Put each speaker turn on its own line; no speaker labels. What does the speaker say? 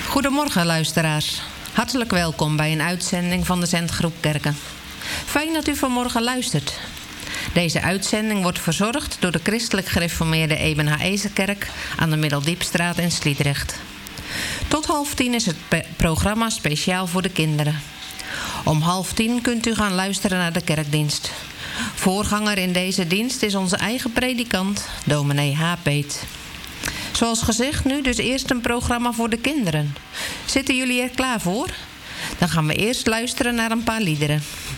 Goedemorgen luisteraars. Hartelijk welkom bij een uitzending van de Zendgroep Kerken. Fijn dat u vanmorgen luistert. Deze uitzending wordt verzorgd door de christelijk gereformeerde Ebenhaezer-kerk aan de Middeldiepstraat in Sliedrecht. Tot 9:30 is het programma speciaal voor de kinderen. Om 9:30 kunt u gaan luisteren naar de kerkdienst. Voorganger in deze dienst is onze eigen predikant, dominee H. Peet. Zoals gezegd, nu dus eerst een programma voor de kinderen. Zitten jullie er klaar voor? Dan gaan we eerst luisteren naar een paar liederen.